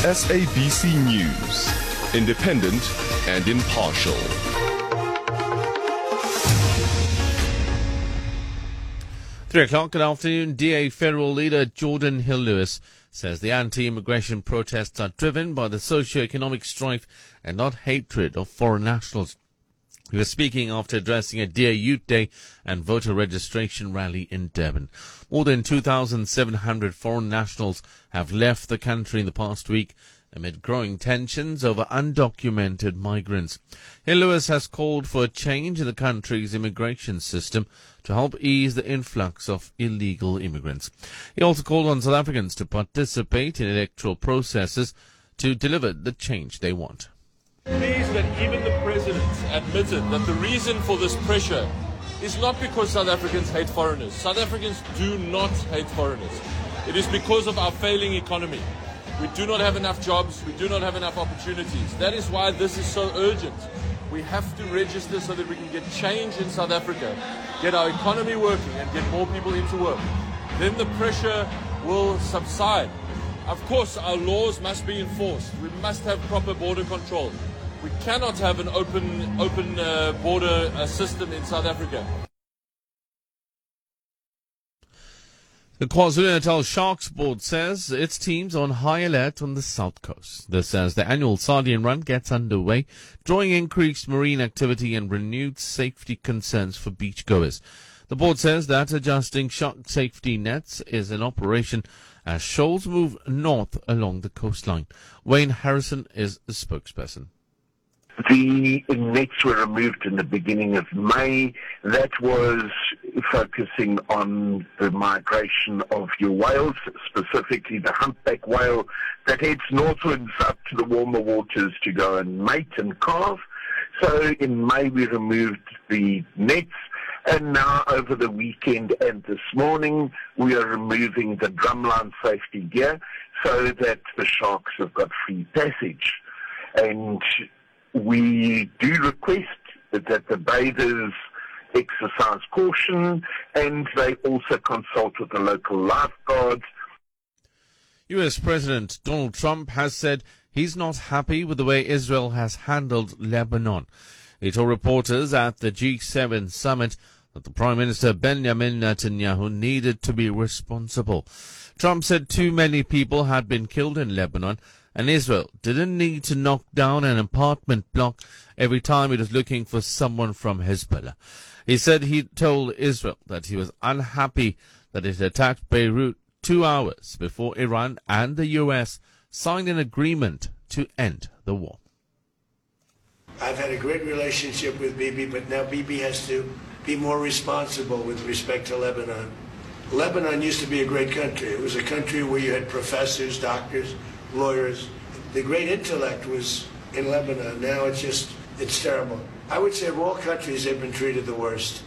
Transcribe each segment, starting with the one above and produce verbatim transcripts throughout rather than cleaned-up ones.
S A B C News, independent and impartial. Three o'clock, good afternoon. D A federal leader Jordan Hill-Lewis says the anti-immigration protests are driven by the socio-economic strife and not hatred of foreign nationals. He was speaking after addressing a D A Youth Day and voter registration rally in Durban. More than two thousand seven hundred foreign nationals have left the country in the past week amid growing tensions over undocumented migrants. Hill-Lewis has called for a change in the country's immigration system to help ease the influx of illegal immigrants. He also called on South Africans to participate in electoral processes to deliver the change they want. Pleased that even the president admitted that the reason for this pressure is not because South Africans hate foreigners. South Africans do not hate foreigners. It is because of our failing economy. We do not have enough jobs. We do not have enough opportunities. That is why this is so urgent. We have to register so that we can get change in South Africa, get our economy working and get more people into work. Then the pressure will subside. Of course, our laws must be enforced. We must have proper border control. We cannot have an open, open uh, border uh, system in South Africa. The KwaZulu-Natal Sharks Board says its team's on high alert on the south coast. This as the annual Sardine Run gets underway, drawing increased marine activity and renewed safety concerns for beachgoers. The board says that adjusting shark safety nets is in operation as shoals move north along the coastline. Wayne Harrison is the spokesperson. The nets were removed in the beginning of May. That was focusing on the migration of your whales, specifically the humpback whale that heads northwards up to the warmer waters to go and mate and calve. So in May we removed the nets, and now over the weekend and this morning we are removing the drumline safety gear so that the sharks have got free passage. And we do request that the bathers exercise caution and they also consult with the local lifeguards. U S President Donald Trump has said he's not happy with the way Israel has handled Lebanon. He told reporters at the G seven summit that the Prime Minister Benjamin Netanyahu needed to be responsible. Trump said too many people had been killed in Lebanon, and Israel didn't need to knock down an apartment block every time it was looking for someone from Hezbollah. He said he told Israel that he was unhappy that it attacked Beirut two hours before Iran and the U S signed an agreement to end the war. I've had a great relationship with Bibi, but now Bibi has to be more responsible with respect to Lebanon. Lebanon used to be a great country. It was a country where you had professors, doctors, lawyers. The great intellect was in Lebanon. Now it's just, it's terrible. I would say of all countries, they've been treated the worst.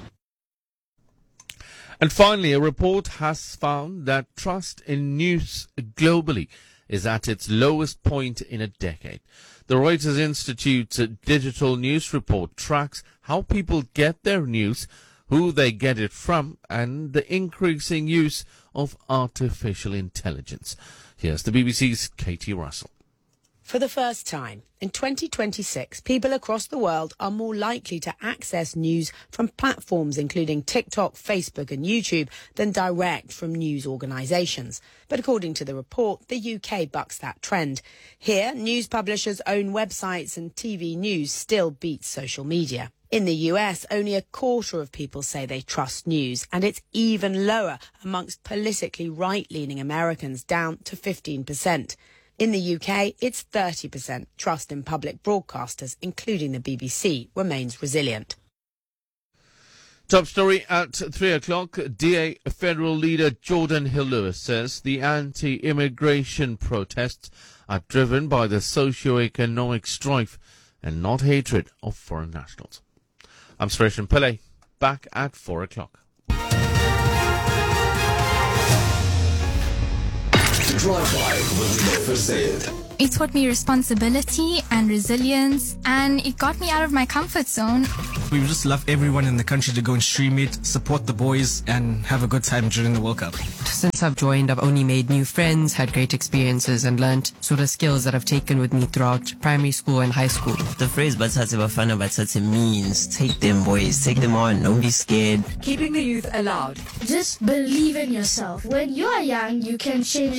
And finally, a report has found that trust in news globally is at its lowest point in a decade. The Reuters Institute's digital news report tracks how people get their news, who they get it from, and the increasing use of artificial intelligence. Here's the B B C's Katie Russell. For the first time, in twenty twenty-six, people across the world are more likely to access news from platforms including TikTok, Facebook and YouTube than direct from news organisations. But according to the report, the U K bucks that trend. Here, news publishers' own websites and T V news still beats social media. In the U S, only a quarter of people say they trust news, and it's even lower amongst politically right-leaning Americans, down to fifteen percent. In the U K, it's thirty percent. Trust in public broadcasters, including the B B C, remains resilient. Top story at three o'clock. D A federal leader Jordan Hill-Lewis says the anti-immigration protests are driven by the socio-economic strife and not hatred of foreign nationals. I'm Suresh Pillay, back at four o'clock. Drive-by with Never Said. It taught me responsibility and resilience, and it got me out of my comfort zone. We would just love everyone in the country to go and stream it, support the boys, and have a good time during the World Cup. Since I've joined, I've only made new friends, had great experiences, and learnt sort of skills that I've taken with me throughout primary school and high school. The phrase Batsatsi Bafana Batsatsi means take them boys, take them on, don't be scared. Keeping the youth allowed. Just believe in yourself. When you are young, you can change